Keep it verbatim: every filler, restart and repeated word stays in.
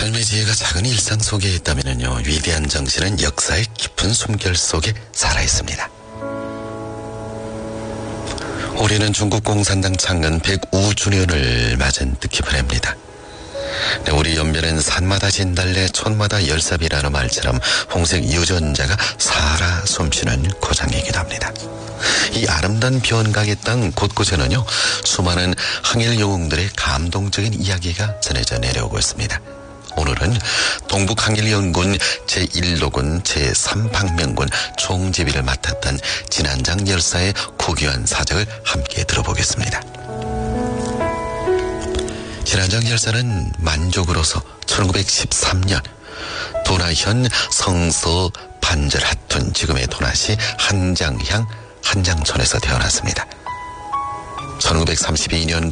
삶의 지혜가 작은 일상 속에 있다면요, 위대한 정신은 역사의 깊은 숨결 속에 살아있습니다. 올해는 중국 공산당 창건 백오 주년을 맞은 뜻깊은 해입니다. 네, 우리 연변은 산마다 진달래, 촌마다 열삽이라는 말처럼 홍색 유전자가 살아 숨쉬는 고장이기도 합니다. 이 아름다운 변각의 땅 곳곳에는요, 수많은 항일 영웅들의 감동적인 이야기가 전해져 내려오고 있습니다. 오늘은 동북항일연군 제일 호군 제삼 방면군 총지휘를 맡았던 진안장 열사의 고귀한 사적을 함께 들어보겠습니다. 진안장 열사는 만족으로서 천구백십삼 년 도나현 성서 반절하툰, 지금의 도나시 한장향 한장촌에서 태어났습니다. 천구백삼십이 년